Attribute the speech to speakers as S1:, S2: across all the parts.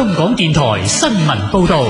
S1: 香港電台新聞報道。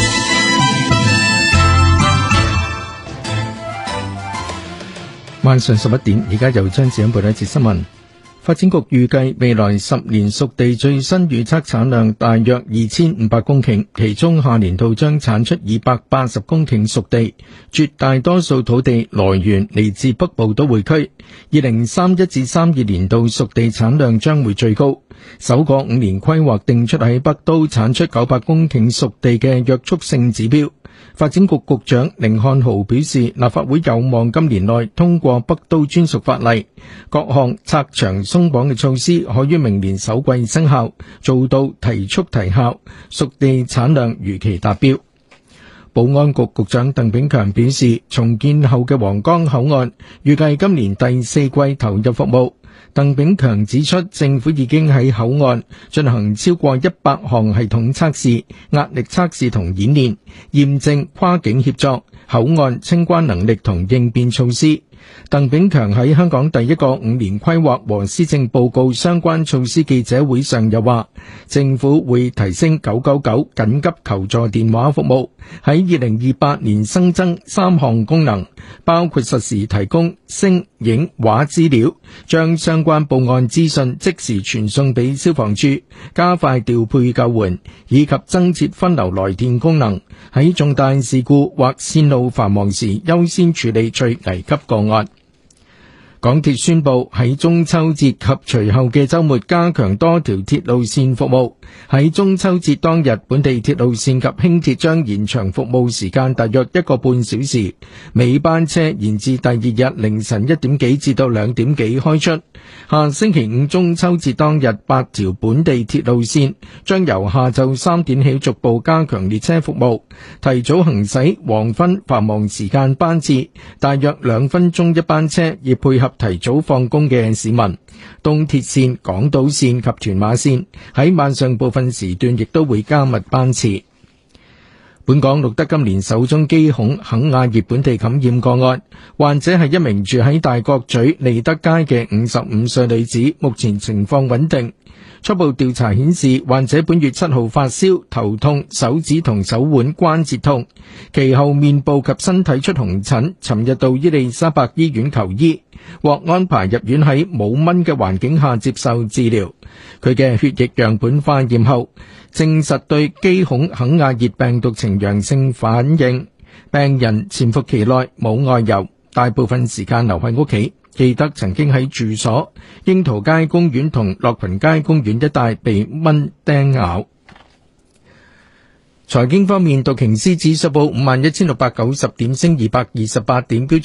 S2: 晚上11點，而家由張子欣報道一節新聞。發展局預計未來10年熟地最新預測產量大約2500公頃，其中下年度將產出280公頃熟地，絕大多數土地來源嚟自北部都會區。2031至32年度熟地產量將會最高。首個5年規劃定出喺北都產出900公頃熟地嘅約束性指標。發展局局長甯漢豪表示，立法會有望今年內通過北都專屬法例，各項拆牆鬆綁嘅措施可於明年首季生效，做到提速提效，熟地產量如期達標。保安局局長鄧炳強表示，重建後嘅皇崗口岸預計今年第4季投入服務。鄧炳強指出，政府已經喺口岸進行超過100項系統測試、壓力測試同演練，驗證跨境協作、口岸清關能力同應變措施。鄧炳強喺香港第一個5年規劃和施政報告相關措施記者會上又話，政府會提升999緊急求助電話服務，喺2028年新增3項功能，包括實時提供聲、影、畫資料，將相關報案資訊即時傳送俾消防處，加快調配救援，以及增設分流來電功能，喺重大事故或線路繁忙時優先處理最危急個案。港鐵宣布喺中秋節及隨後嘅週末加強多條鐵路線服務。喺中秋節當日，本地鐵路線及輕鐵將延長服務時間大約1個半小時，尾班車延至第二日凌晨1點幾至到2點幾開出。下星期五中秋節當日，8條本地鐵路線將由下晝3點起逐步加強列車服務，提早行駛黃昏繁忙時間班次，大約2分鐘一班車，以配合提早放工嘅市民。東鐵線、港島線及屯馬線喺晚上部分時段亦都會加密班次。本港錄得今年首宗基孔肯亞熱本地感染個案，患者係一名住喺大角咀利德街嘅55歲女子，目前情況穩定。初步調查顯示，患者本月7號發燒、頭痛、手指同手腕關節痛，其後面部及身體出紅疹，尋日到伊利沙伯醫院求醫，獲安排入院喺冇蚊嘅環境下接受治療。佢嘅血液樣本化驗後，證實對基孔肯亞熱病毒呈陽性反應。病人潛伏期內冇外遊，大部分時間留喺屋企。記得曾經喺住所、櫻桃街公園同樂群街公園一帶被蚊叮咬。財經方面，道瓊斯指數報51,690點，升228點，標